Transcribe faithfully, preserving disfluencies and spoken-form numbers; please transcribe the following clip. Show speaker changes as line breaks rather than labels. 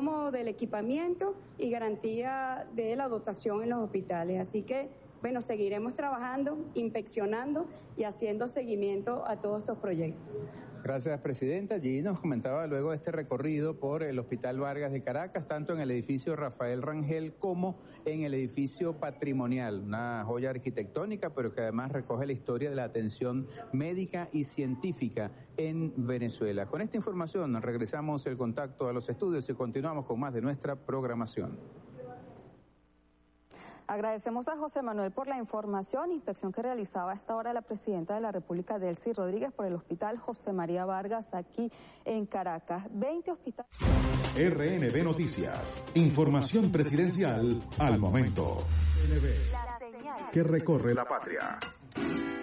como del equipamiento y garantía de la dotación en los hospitales. Así que, bueno, seguiremos trabajando, inspeccionando y haciendo seguimiento a todos estos proyectos.
Gracias, Presidenta. Allí nos comentaba luego de este recorrido por el Hospital Vargas de Caracas, tanto en el edificio Rafael Rangel como en el edificio patrimonial, una joya arquitectónica, pero que además recoge la historia de la atención médica y científica en Venezuela. Con esta información regresamos el contacto a los estudios y continuamos con más de nuestra programación.
Agradecemos a José Manuel por la información, inspección que realizaba a esta hora la Presidenta de la República, Delcy Rodríguez, por el Hospital José María Vargas, aquí en Caracas. veinte hospitales.
R N B Noticias, información presidencial al momento. Que recorre la patria.